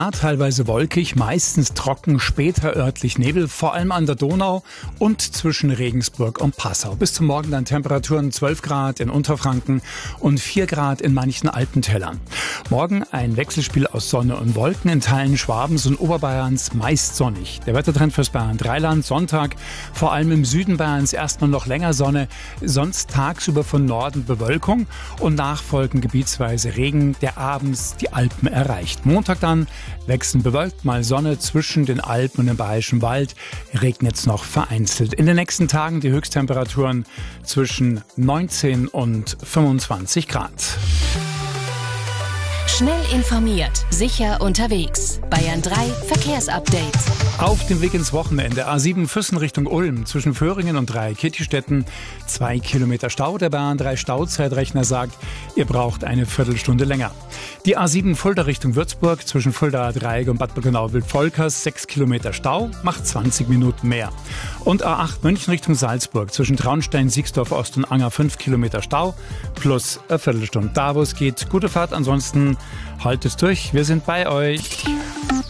Teilweise wolkig, meistens trocken, später örtlich Nebel, vor allem an der Donau und zwischen Regensburg und Passau. Bis zum Morgen dann Temperaturen 12 Grad in Unterfranken und 4 Grad in manchen Alpentälern. Morgen ein Wechselspiel aus Sonne und Wolken, in Teilen Schwabens und Oberbayerns meist sonnig. Der Wettertrend fürs Bayern-Dreiland: Sonntag vor allem im Süden Bayerns erstmal noch länger Sonne, sonst tagsüber von Norden Bewölkung und nachfolgend gebietsweise Regen, der abends die Alpen erreicht. Montag dann wechselnd bewölkt, mal Sonne, zwischen den Alpen und dem Bayerischen Wald regnet es noch vereinzelt. In den nächsten Tagen die Höchsttemperaturen zwischen 19 und 25 Grad. Schnell informiert, sicher unterwegs. Bayern 3 Verkehrsupdate. Auf dem Weg ins Wochenende: A7 Füssen Richtung Ulm, zwischen Föhringen und Dreieckirchstetten 2 Kilometer Stau. Der Bayern 3 Stauzeitrechner sagt, ihr braucht eine Viertelstunde länger. Die A7 Fulda Richtung Würzburg, zwischen Fuldaer Dreieck und Bad Bürgenau-Wildvolkers 6 Kilometer Stau, macht 20 Minuten mehr. Und A8 München Richtung Salzburg, zwischen Traunstein, Siegsdorf Ost und Anger 5 Kilometer Stau, plus eine Viertelstunde. Da wo es geht, gute Fahrt, ansonsten haltet durch, wir sind bei euch.